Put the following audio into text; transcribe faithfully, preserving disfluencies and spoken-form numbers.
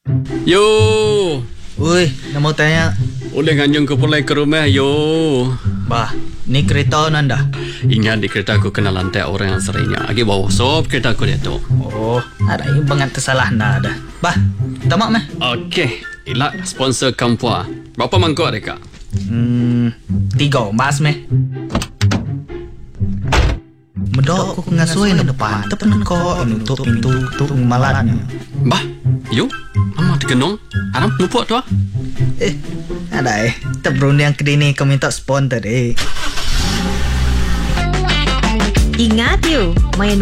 Yo, Ui, nak mau tanya. boleh nganyung ke pulai ke rumah, yo. Bah, ni kereta nanda. Ingat di kereta aku kena lantai orang yang seringnya. Agi bawa sop kereta aku dia tu. Oh, ada yang banget tersalah nada. Bah, tamak meh. Okey, Ilak sponsor Kampua. Berapa mangkuk mereka? Hmm, tiga mas meh. Medok aku ngasuhin na depan. Tepen ko inutup pintu tu malatnya. Bah, yo. Lama dikenong. Aram lupa tu ah. Eh, ada eh. Terberundang ke dini kau minta sponsor eh. Ingat you, main